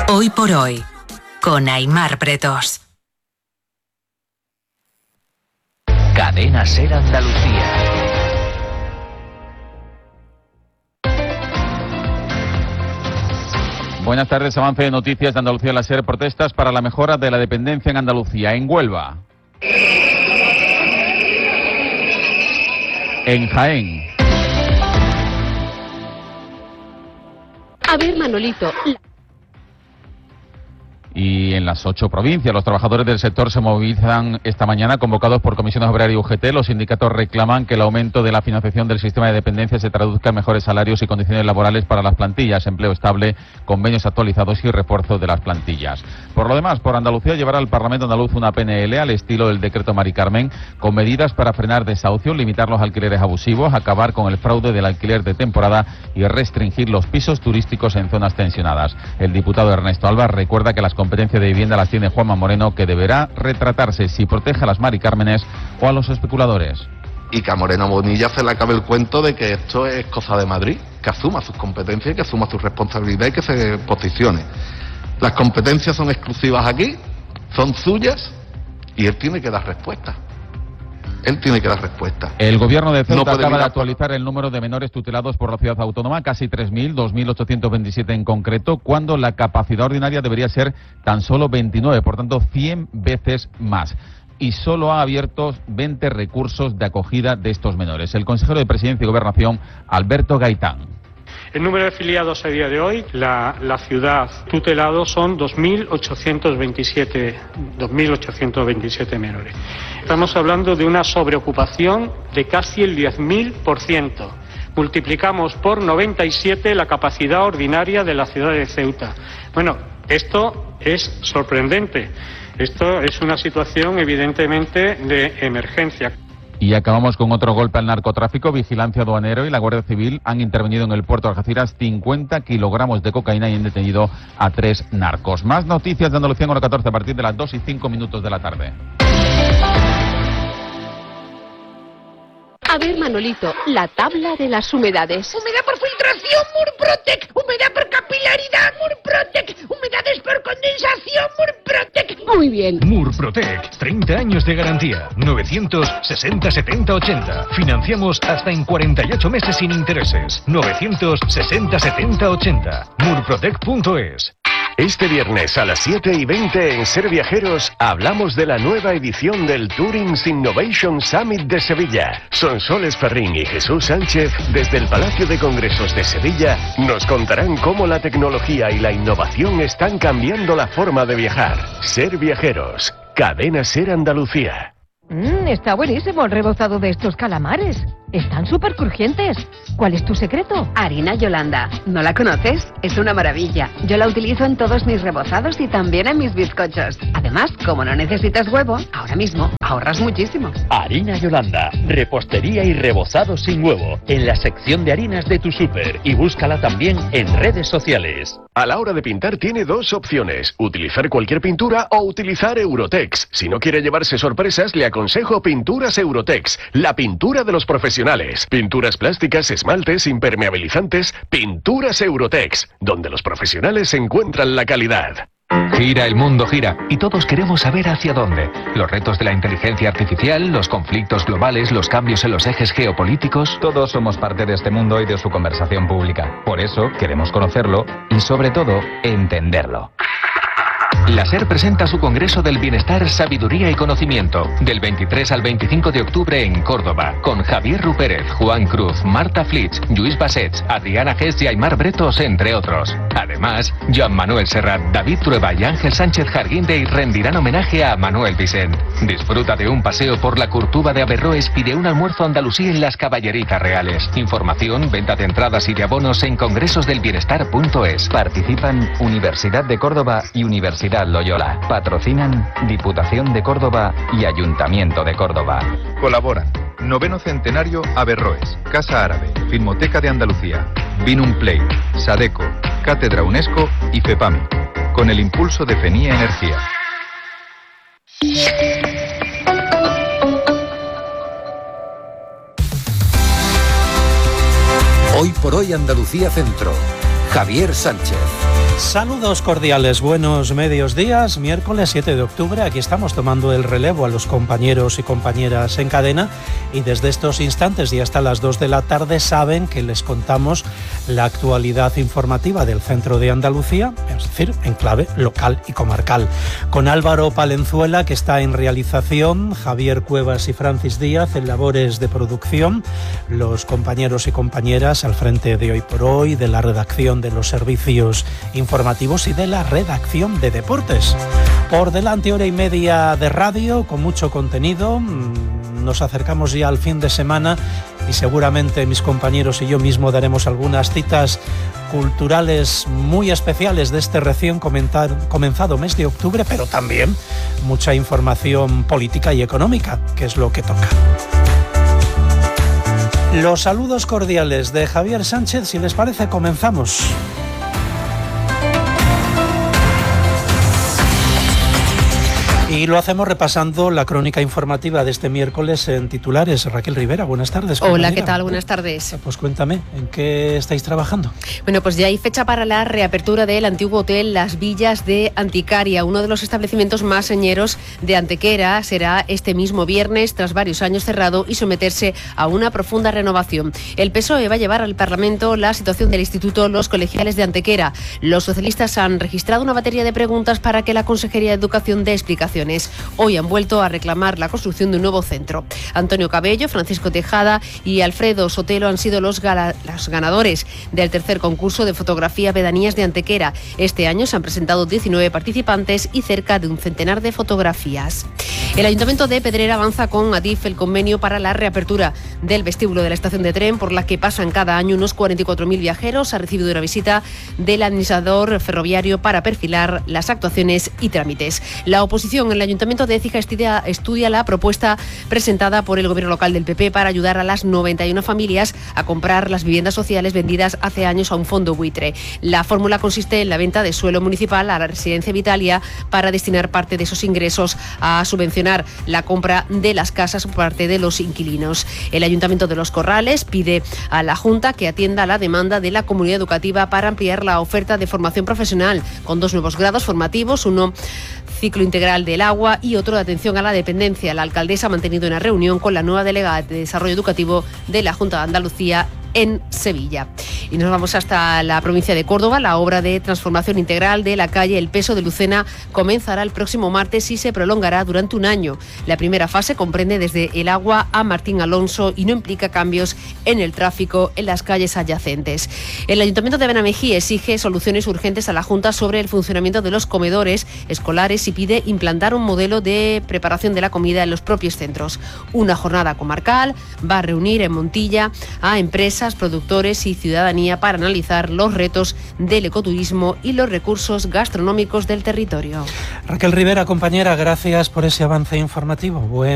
Hoy por hoy, con Aimar Bretos. Cadena SER Andalucía. Buenas tardes, avance de noticias de Andalucía. La SER, protestas para la mejora de la dependencia en Andalucía. En Huelva. En Jaén. A ver, Manolito. Y en las 8 provincias, los trabajadores del sector se movilizan esta mañana, convocados por Comisiones Obrera y UGT. Los sindicatos reclaman que el aumento de la financiación del sistema de dependencia se traduzca en mejores salarios y condiciones laborales para las plantillas, empleo estable, convenios actualizados y refuerzo de las plantillas. Por lo demás, por Andalucía llevará al Parlamento andaluz una PNL al estilo del decreto Mari Carmen, con medidas para frenar desahucios, limitar los alquileres abusivos, acabar con el fraude del alquiler de temporada y restringir los pisos turísticos en zonas tensionadas. El diputado Ernesto Alba recuerda que las competencias de vivienda las tiene Juanma Moreno, que deberá retratarse si protege a las Mari Cármenes o a los especuladores. Y que a Moreno Bonilla se le acabe el cuento de que esto es cosa de Madrid, que asuma sus competencias, que asuma su responsabilidad y que se posicione. Las competencias son exclusivas aquí, son suyas, y él tiene que dar respuesta. El gobierno de Ceuta acaba de actualizar el número de menores tutelados por la ciudad autónoma, casi 3.000, 2.827 en concreto, cuando la capacidad ordinaria debería ser tan solo 29, por tanto 100 veces más. Y solo ha abierto 20 recursos de acogida de estos menores. El consejero de Presidencia y Gobernación, Alberto Gaitán. El número de afiliados a día de hoy, la ciudad tutelados son 2.827 menores. Estamos hablando de una sobreocupación de casi el 10.000%. Multiplicamos por 97 la capacidad ordinaria de la ciudad de Ceuta. Bueno, esto es sorprendente. Esto es una situación evidentemente de emergencia. Y acabamos con otro golpe al narcotráfico. Vigilancia Aduanero y la Guardia Civil han intervenido en el puerto de Algeciras 50 kilogramos de cocaína y han detenido a 3 narcos. Más noticias de Andalucía en hora 14 a partir de las 2:05 de la tarde. A ver, Manolito, la tabla de las humedades. Humedad por filtración, Murprotec. Humedad por capilaridad, Murprotec. Humedades por condensación, Murprotec. Muy bien. Murprotec, 30 años de garantía. 960 70 80. Financiamos hasta en 48 meses sin intereses. 960 70 80. Murprotec.es. Este viernes a las 7:20 en Ser Viajeros hablamos de la nueva edición del Tourings Innovation Summit de Sevilla. Sonsoles Ferrín y Jesús Sánchez, desde el Palacio de Congresos de Sevilla, nos contarán cómo la tecnología y la innovación están cambiando la forma de viajar. Ser Viajeros, Cadena SER Andalucía. Está buenísimo el rebozado de estos calamares. Están súper crujientes. ¿Cuál es tu secreto? Harina Yolanda. ¿No la conoces? Es una maravilla. Yo la utilizo en todos mis rebozados y también en mis bizcochos. Además, como no necesitas huevo, ahora mismo ahorras muchísimo. Harina Yolanda. Repostería y rebozado sin huevo. En la sección de harinas de tu súper. Y búscala también en redes sociales. A la hora de pintar tiene dos opciones. Utilizar cualquier pintura o utilizar Eurotex. Si no quiere llevarse sorpresas, le aconsejo Pinturas Eurotex. La pintura de los profesionales. Pinturas plásticas, esmaltes, impermeabilizantes. Pinturas Eurotex, donde los profesionales encuentran la calidad. Gira, el mundo gira, y todos queremos saber hacia dónde. Los retos de la inteligencia artificial, los conflictos globales, los cambios en los ejes geopolíticos. Todos somos parte de este mundo y de su conversación pública. Por eso queremos conocerlo y, sobre todo, entenderlo. La SER presenta su Congreso del Bienestar, Sabiduría y Conocimiento, del 23 al 25 de octubre en Córdoba, con Javier Rupérez, Juan Cruz, Marta Flitz, Lluís Bassets, Adriana Gess y Aimar Bretos, entre otros. Además, Joan Manuel Serrat, David Trueba y Ángel Sánchez Jarguinde rendirán homenaje a Manuel Vicent. Disfruta de un paseo por la Curtuba de Averroes y de un almuerzo andalusí en las Caballerizas Reales. Información, venta de entradas y de abonos en congresosdelbienestar.es. Participan Universidad de Córdoba y Universidad Loyola. Patrocinan Diputación de Córdoba y Ayuntamiento de Córdoba. Colaboran Noveno Centenario Averroes, Casa Árabe, Filmoteca de Andalucía, Vinum Play, Sadeco, Cátedra UNESCO y FEPAMI, con el impulso de FENIA Energía. Hoy por hoy Andalucía Centro. Javier Sánchez. Saludos cordiales, buenos medios días, miércoles 7 de octubre, aquí estamos tomando el relevo a los compañeros y compañeras en cadena y desde estos instantes y hasta las 2 de la tarde saben que les contamos la actualidad informativa del centro de Andalucía, es decir, en clave local y comarcal. Con Álvaro Palenzuela, que está en realización, Javier Cuevas y Francis Díaz en labores de producción, los compañeros y compañeras al frente de Hoy por Hoy, de la redacción de los servicios informativos y de la redacción de deportes. Por delante, hora y media de radio con mucho contenido. Nos acercamos ya al fin de semana y seguramente mis compañeros y yo mismo daremos algunas citas culturales muy especiales de este recién comenzado mes de octubre, pero también mucha información política y económica, que es lo que toca. Los saludos cordiales de Javier Sánchez, si les parece, comenzamos. Y lo hacemos repasando la crónica informativa de este miércoles en titulares. Raquel Rivera, buenas tardes. Hola, ¿qué tal? Buenas tardes. Pues cuéntame, ¿en qué estáis trabajando? Bueno, pues ya hay fecha para la reapertura del antiguo hotel Las Villas de Anticaria, uno de los establecimientos más señeros de Antequera. Será este mismo viernes, tras varios años cerrado y someterse a una profunda renovación. El PSOE va a llevar al Parlamento la situación del Instituto Los Colegiales de Antequera. Los socialistas han registrado una batería de preguntas para que la Consejería de Educación dé explicaciones. Hoy han vuelto a reclamar la construcción de un nuevo centro. Antonio Cabello, Francisco Tejada y Alfredo Sotelo han sido los ganadores del tercer concurso de fotografía Pedanías de Antequera. Este año se han presentado 19 participantes y cerca de un centenar de fotografías. El Ayuntamiento de Pedrera avanza con Adif el convenio para la reapertura del vestíbulo de la estación de tren, por la que pasan cada año unos 44.000 viajeros. Ha recibido una visita del administrador ferroviario para perfilar las actuaciones y trámites. La oposición en el Ayuntamiento de Écija estudia la propuesta presentada por el Gobierno local del PP para ayudar a las 91 familias a comprar las viviendas sociales vendidas hace años a un fondo buitre. La fórmula consiste en la venta de suelo municipal a la Residencia Vitalia para destinar parte de esos ingresos a subvencionar la compra de las casas por parte de los inquilinos. El Ayuntamiento de Los Corrales pide a la Junta que atienda a la demanda de la comunidad educativa para ampliar la oferta de formación profesional con 2 nuevos grados formativos, uno ciclo integral del agua y otro de atención a la dependencia. La alcaldesa ha mantenido una reunión con la nueva delegada de Desarrollo Educativo de la Junta de Andalucía en Sevilla. Y nos vamos hasta la provincia de Córdoba. La obra de transformación integral de la calle El Peso de Lucena comenzará el próximo martes y se prolongará durante un año. La primera fase comprende desde El Agua a Martín Alonso y no implica cambios en el tráfico en las calles adyacentes. El Ayuntamiento de Benamejí exige soluciones urgentes a la Junta sobre el funcionamiento de los comedores escolares y pide implantar un modelo de preparación de la comida en los propios centros. Una jornada comarcal va a reunir en Montilla a empresas, productores y ciudadanía para analizar los retos del ecoturismo y los recursos gastronómicos del territorio. Raquel Rivera, compañera, gracias por ese avance informativo.